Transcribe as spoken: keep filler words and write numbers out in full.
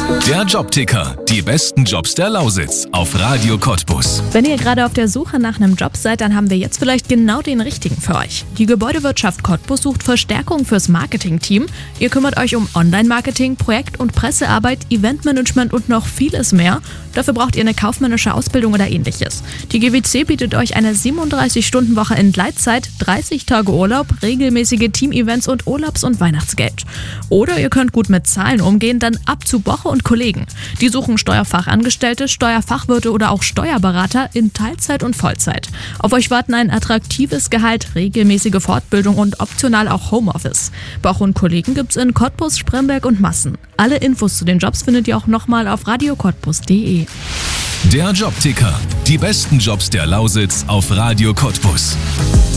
Der Jobticker, die besten Jobs der Lausitz auf Radio Cottbus. Wenn ihr gerade auf der Suche nach einem Job seid, dann haben wir jetzt vielleicht genau den richtigen für euch. Die Gebäudewirtschaft Cottbus sucht Verstärkung fürs Marketing-Team. Ihr kümmert euch um Online-Marketing, Projekt- und Pressearbeit, Eventmanagement und noch vieles mehr. Dafür braucht ihr eine kaufmännische Ausbildung oder ähnliches. Die G W C bietet euch eine siebenunddreißig-Stunden-Woche in Gleitzeit, dreißig Tage Urlaub, regelmäßige Team-Events und Urlaubs- und Weihnachtsgeld. Oder ihr könnt gut mit Zahlen umgehen, dann ab zu Boche und Kollegen. Die suchen Steuerfachangestellte, Steuerfachwirte oder auch Steuerberater in Teilzeit und Vollzeit. Auf euch warten ein attraktives Gehalt, regelmäßige Fortbildung und optional auch Homeoffice. Boche und Kollegen gibt's in Cottbus, Spremberg und Massen. Alle Infos zu den Jobs findet ihr auch nochmal auf radio cottbus punkt de. Der Jobticker, die besten Jobs der Lausitz auf Radio Cottbus.